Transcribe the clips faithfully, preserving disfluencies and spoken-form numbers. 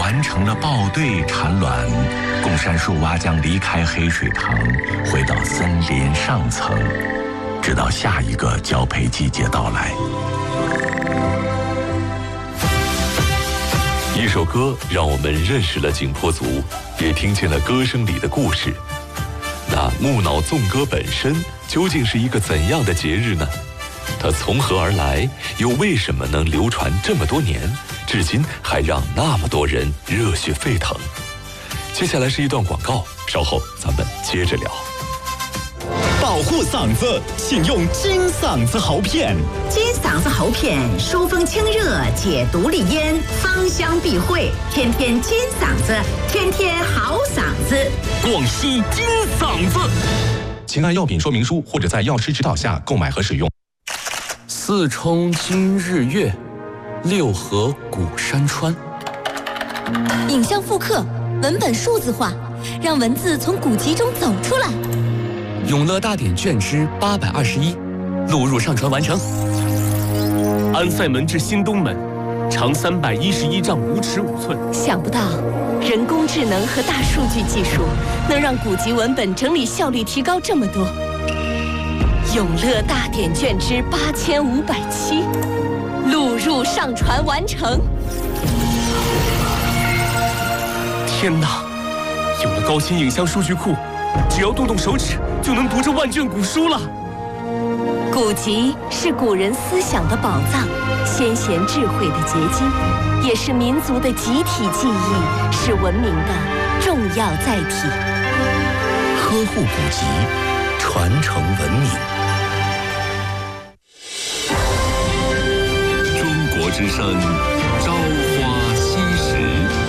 完成了抱对产卵，贡山树蛙将离开黑水塘，回到森林上层，直到下一个交配季节到来。 一首歌让我们认识了景颇族，也听见了歌声里的故事。那木脑纵歌本身究竟是一个怎样的节日呢？它从何而来，又为什么能流传这么多年，至今还让那么多人热血沸腾？接下来是一段广告，稍后咱们接着聊。 保护嗓子，请用金嗓子喉片。 金嗓子喉片疏风清热，解毒利咽，芳香避秽，天天金嗓子，天天好嗓子。 广西金嗓子， 请按药品说明书或者在药师指导下购买和使用。 四冲今日月，六合古山川。 影像复刻，文本数字化，让文字从古籍中走出来。 永乐大典卷之八百二十一，录入上传完成。 安塞门至新东门，长三百一十一丈五尺五寸。 想不到，人工智能和大数据技术能让古籍文本整理效率提高这么多。永乐大典卷之八千五百七，录入上传完成。 天哪，有了高清影像数据库，只要动动手指就能读这万卷古书了。 古籍是古人思想的宝藏，先贤智慧的结晶，也是民族的集体记忆，是文明的重要载体。 呵护古籍，传承文明。 中国之声，朝花夕拾。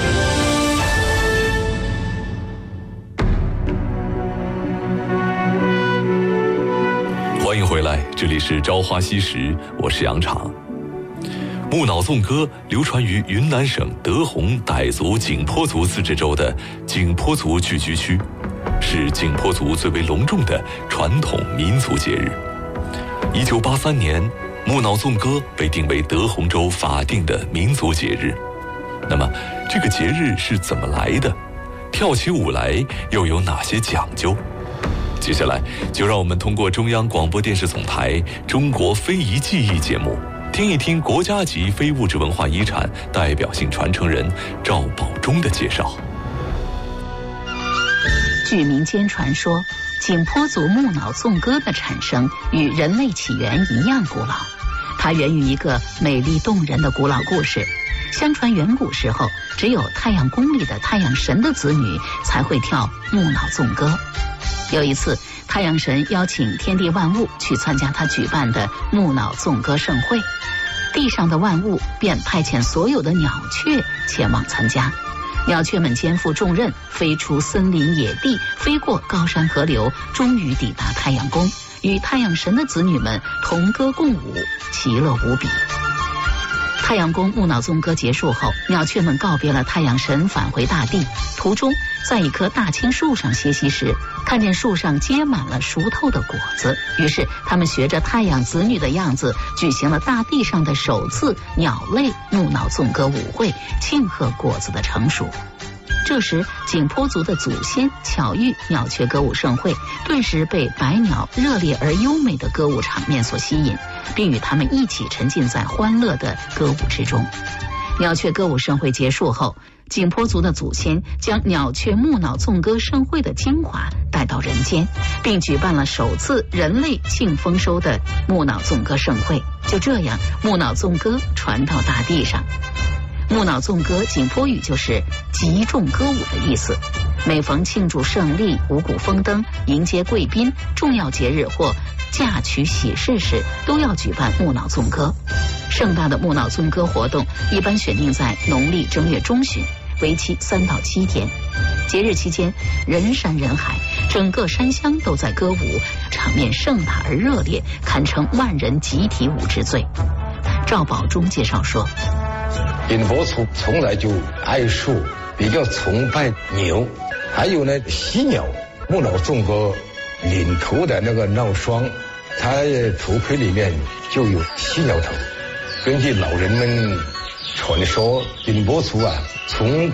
欢迎回来，这里是朝花夕拾，我是杨昶。木脑纵歌流传于云南省德宏傣族景颇族自治州的景颇族聚居区，是景颇族最为隆重的传统民族节日。一九八三年，木脑纵歌被定为德宏州法定的民族节日。那么，这个节日是怎么来的？跳起舞来又有哪些讲究？接下来就让我们通过中央广播电视总台《中国非遗记忆》节目，听一听国家级非物质文化遗产代表性传承人赵宝忠的介绍。 据民间传说，景颇族木脑纵歌的产生与人类起源一样古老，它源于一个美丽动人的古老故事。相传远古时候，只有太阳宫里的太阳神的子女才会跳木脑纵歌。有一次，太阳神邀请天地万物去参加他举办的木脑纵歌盛会，地上的万物便派遣所有的鸟雀前往参加。鸟雀们肩负重任，飞出森林野地，飞过高山河流，终于抵达太阳宫，与太阳神的子女们同歌共舞，其乐无比。太阳宫木脑纵歌结束后，鸟雀们告别了太阳神，返回大地。途中，在一棵大青树上歇息时，看见树上结满了熟透的果子，于是他们学着太阳子女的样子，举行了大地上的首次鸟类木脑纵歌舞会，庆贺果子的成熟。这时，景颇族的祖先巧遇鸟雀歌舞盛会，顿时被百鸟热烈而优美的歌舞场面所吸引，并与他们一起沉浸在欢乐的歌舞之中。鸟雀歌舞盛会结束后，景颇族的祖先将鸟雀木脑纵歌盛会的精华带到人间，并举办了首次人类庆丰收的木脑纵歌盛会。就这样，木脑纵歌传到大地上。木脑纵歌景颇语就是集众歌舞的意思。每逢庆祝胜利、五谷丰登、迎接贵宾、重要节日或嫁娶喜事时，都要举办木脑纵歌。盛大的木脑纵歌活动一般选定在农历正月中旬，为期三到七天。节日期间，人山人海，整个山乡都在歌舞，场面盛大而热烈，堪称万人集体舞之最。赵宝忠介绍说， 景颇族从来就爱树，比较崇拜牛，还有呢犀鸟。木脑纵歌领头的那个闹双，他头盔里面就有犀鸟头。根据老人们传说，景颇族啊，从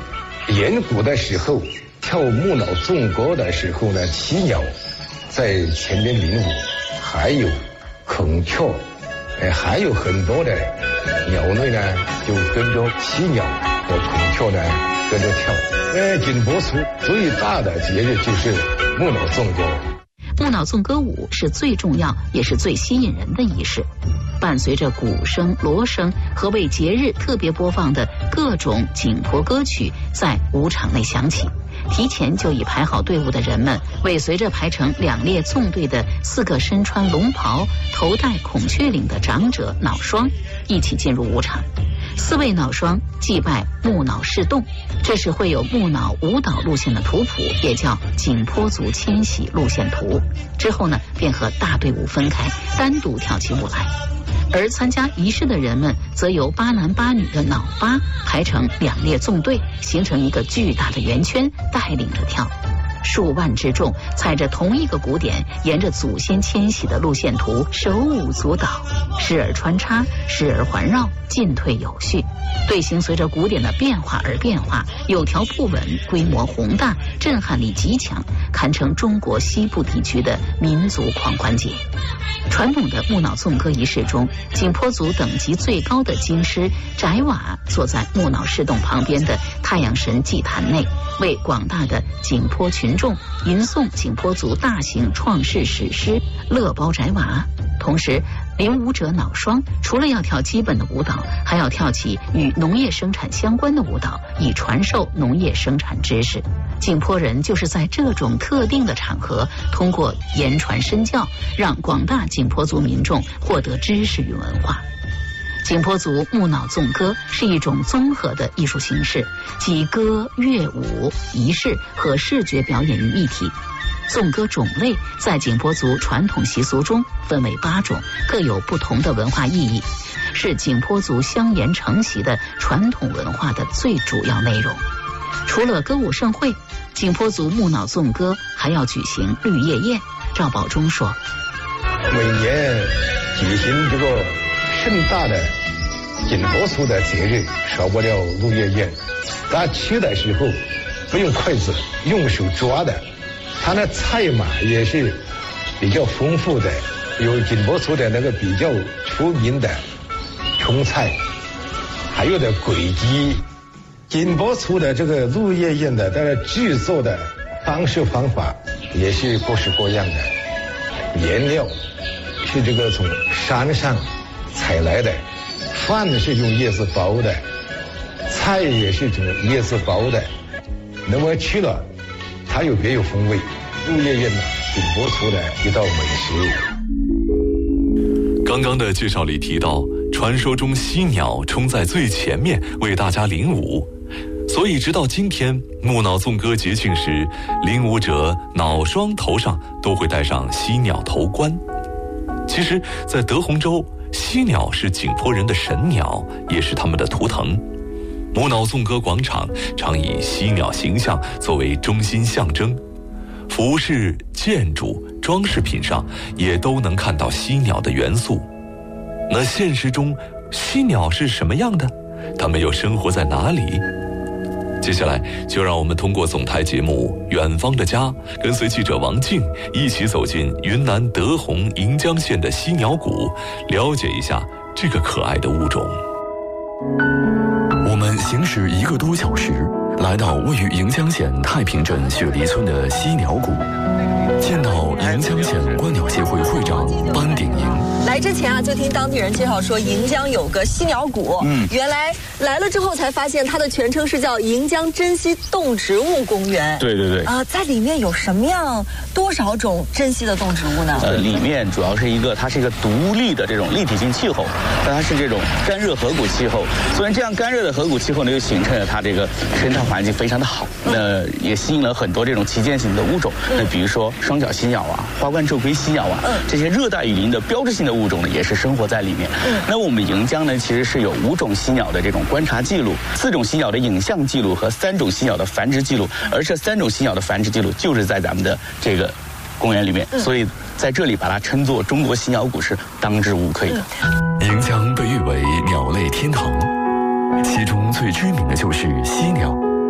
演鼓的时候，跳木脑纵歌的时候呢，栖鸟在前面领舞，还有孔雀，哎，还有很多的鸟类呢，就跟着栖鸟和孔雀呢跟着跳。呃，景颇族最大的节日就是木脑纵歌。 木脑纵歌舞是最重要也是最吸引人的仪式，伴随着鼓声、锣声和为节日特别播放的各种景颇歌曲在舞场内响起。提前就已排好队伍的人们尾随着排成两列纵队的四个身穿龙袍、头戴孔雀翎的长者脑霜一起进入舞场。四位脑霜祭拜木脑示众，这是会有木脑舞蹈路线的图谱，也叫景颇族迁徙路线图。之后呢，便和大队伍分开，单独跳起舞来。而参加仪式的人们则由八男八女的脑八排成两列纵队，形成一个巨大的圆圈，带领着跳。数万之众踩着同一个鼓点，沿着祖先迁徙的路线图手舞足蹈，时而穿插，时而环绕，进退有序。队形随着鼓点的变化而变化，有条不紊，规模宏大，震撼力极强，堪称中国西部地区的民族狂欢节。传统的木脑纵歌仪式中，景颇族等级最高的京师翟瓦坐在木脑示众旁边的太阳神祭坛内，为广大的景颇群众吟诵景颇族大型创世史诗《乐包翟瓦》。同时，领舞者脑霜除了要跳基本的舞蹈，还要跳起与农业生产相关的舞蹈，以传授农业生产知识。景颇人就是在这种特定的场合，通过言传身教，让广大景颇族民众获得知识与文化。景颇族木脑纵歌是一种综合的艺术形式，集歌、乐舞、仪式和视觉表演于一体。纵歌种类在景颇族传统习俗中分为八种，各有不同的文化意义，是景颇族相沿承袭的传统文化的最主要内容。除了歌舞盛会，景颇族木脑纵歌还要举行绿叶宴。赵宝忠说， 每年举行这个盛大的景颇族的节日，少不了绿叶宴。大家吃的时候不用筷子，用手抓的。它的菜码也是比较丰富的，有景颇族的那个比较出名的葱菜，还有的鬼鸡。景颇族的这个绿叶宴的它的制作的方式方法也是各式各样的，原料是这个从山上采来的，饭是用叶子包的，菜也是从叶子包的，那么吃了它有别有风味。绿叶宴呢，景颇族的一道美食。 刚刚的介绍里提到，传说中犀鸟冲在最前面为大家领舞，所以直到今天木脑纵歌节庆时，领舞者脑霜头上都会戴上犀鸟头冠。其实在德宏州，犀鸟是景颇人的神鸟，也是他们的图腾。木脑纵歌广场常以犀鸟形象作为中心象征，服饰、建筑、装饰品上也都能看到犀鸟的元素。那现实中犀鸟是什么样的？它们又生活在哪里？接下来就让我们通过总台节目《远方的家》，跟随记者王静一起走进云南德宏盈江县的犀鸟谷，了解一下这个可爱的物种。 我们行驶一个多小时，来到位于盈江县太平镇雪梨村的犀鸟谷，见到盈江县观鸟协会会长班鼎营。 来之前啊，就听当地人介绍说盈江有个犀鸟谷，嗯，原来来了之后才发现它的全称是叫盈江珍稀动植物公园。 对对对。 啊、呃，在里面有什么样多少种珍稀的动植物呢？ 呃，里面主要是一个，它是一个独立的这种立体性气候，但它是这种干热河谷气候。虽然这样干热的河谷气候呢，又形成了它这个生态环境非常的好，那也吸引了很多这种旗舰型的物种。那比如说双角犀鸟啊、花冠皱盔犀鸟啊，这些热带雨林的标志性的物种呢，也是生活在里面。那我们盈江呢，其实是有五种犀鸟的这种观察记录，四种犀鸟的影像记录和三种犀鸟的繁殖记录，而这三种犀鸟的繁殖记录就是在咱们的这个公园里面，所以在这里把它称作中国犀鸟谷是当之无愧的。 盈江被誉为鸟类天堂，其中最知名的就是犀鸟。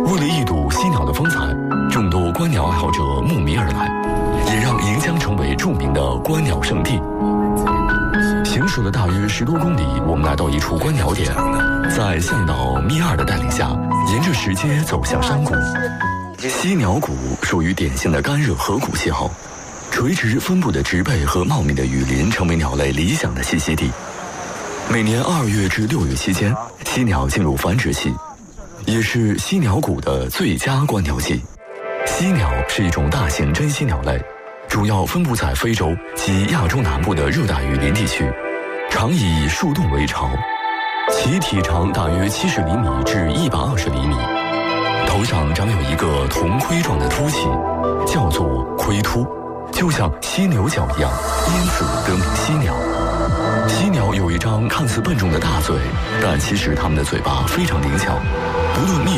为了一睹犀鸟的风采，众多观鸟爱好者慕名而来，也让盈江成为著名的观鸟圣地。行驶了大约十多公里，我们来到一处观鸟点，在向导咪二的带领下，沿着石阶走向山谷。犀鸟谷属于典型的干热河谷气候，垂直分布的植被和茂密的雨林成为鸟类理想的栖息地。每年二月至六月期间，犀鸟进入繁殖期，也是犀鸟谷的最佳观鸟季。犀鸟是一种大型真犀鸟类，主要分布在非洲及亚洲南部的热带雨林地区，常以树洞为巢。其体长大约七十厘米至一百二十厘米，头上长有一个铜盔状的凸起，叫做盔突，就像犀牛角一样，因此得名犀鸟。犀鸟有一张看似笨重的大嘴，但其实它们的嘴巴非常灵巧，不论